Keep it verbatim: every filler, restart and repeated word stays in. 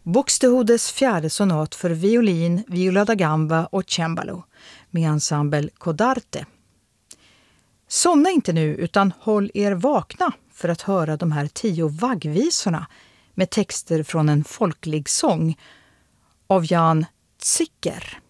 Buxtehudes fjärde sonat för violin, viola da gamba och cembalo med ensemble Codarte. Somna inte nu utan håll er vakna för att höra de här tio vaggvisorna med texter från en folklig sång av Jan Zicker.